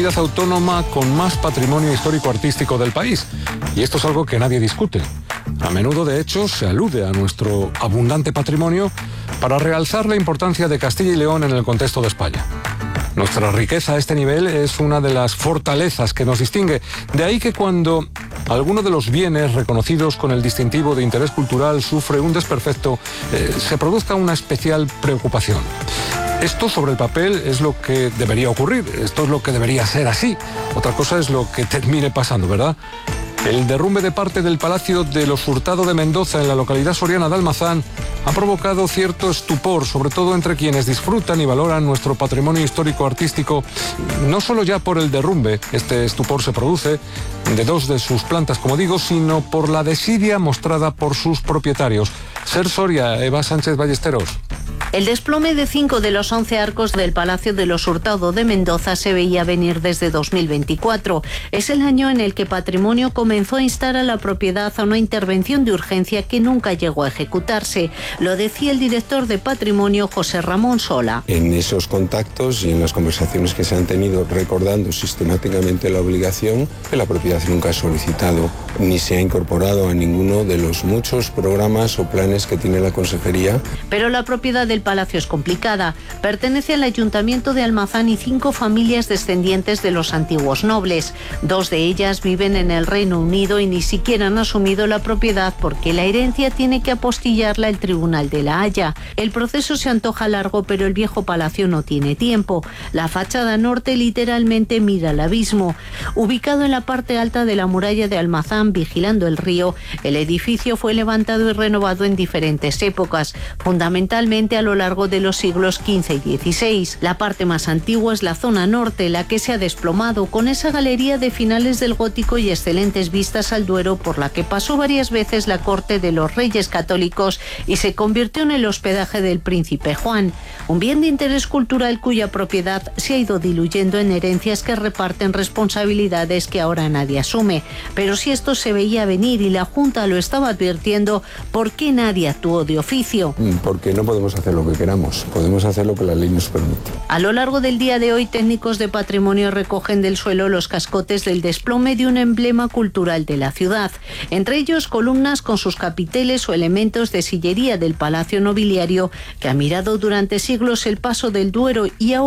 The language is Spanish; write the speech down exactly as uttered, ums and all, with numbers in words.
comunidad autónoma con más patrimonio histórico-artístico del país. Y esto es algo que nadie discute. A menudo, de hecho, se alude a nuestro abundante patrimonio para realzar la importancia de Castilla y León en el contexto de España. Nuestra riqueza a este nivel es una de las fortalezas que nos distingue. De ahí que cuando alguno de los bienes reconocidos con el distintivo de interés cultural sufre un desperfecto, eh, se produzca una especial preocupación. Esto sobre el papel es lo que debería ocurrir, esto es lo que debería ser así. Otra cosa es lo que termine pasando, ¿verdad? El derrumbe de parte del Palacio de los Hurtado de Mendoza en la localidad soriana de Almazán ha provocado cierto estupor, sobre todo entre quienes disfrutan y valoran nuestro patrimonio histórico-artístico, no solo ya por el derrumbe, este estupor se produce de dos de sus plantas, como digo, sino por la desidia mostrada por sus propietarios. Ser Soria, Eva Sánchez Ballesteros. El desplome de cinco de los once arcos del Palacio de los Hurtado de Mendoza se veía venir desde dos mil veinticuatro. Es el año en el que Patrimonio comenzó a instar a la propiedad a una intervención de urgencia que nunca llegó a ejecutarse. Lo decía el director de Patrimonio, José Ramón Sola. En esos contactos y en las conversaciones que se han tenido recordando sistemáticamente la obligación, que la propiedad nunca ha solicitado ni se ha incorporado a ninguno de los muchos programas o planes que tiene la Consejería. Pero la propiedad del palacio es complicada. Pertenece al Ayuntamiento de Almazán y cinco familias descendientes de los antiguos nobles. Dos de ellas viven en el Reino Unido y ni siquiera han asumido la propiedad porque la herencia tiene que apostillarla el Tribunal de la Haya. El proceso se antoja largo, pero el viejo palacio no tiene tiempo. La fachada norte literalmente mira al abismo. Ubicado en la parte alta de la muralla de Almazán, vigilando el río, el edificio fue levantado y renovado en diferentes épocas, fundamentalmente a lo largo de los siglos quince y dieciséis. La parte más antigua es la zona norte, la que se ha desplomado, con esa galería de finales del gótico y excelentes vistas al Duero, por la que pasó varias veces la corte de los Reyes Católicos y se convirtió en el hospedaje del príncipe Juan. Un bien de interés cultural cuya propiedad se ha ido diluyendo en herencias que reparten responsabilidades que ahora nadie asume. Pero si esto se veía venir y la Junta lo estaba advirtiendo, ¿por qué nadie actuó de oficio? Porque no podemos hacer lo que queramos, podemos hacer lo que la ley nos permite. A lo largo del día de hoy, técnicos de Patrimonio recogen del suelo los cascotes del desplome de un emblema cultural de la ciudad, entre ellos columnas con sus capiteles o elementos de sillería del Palacio Nobiliario que ha mirado durante siglos el paso del Duero y ahora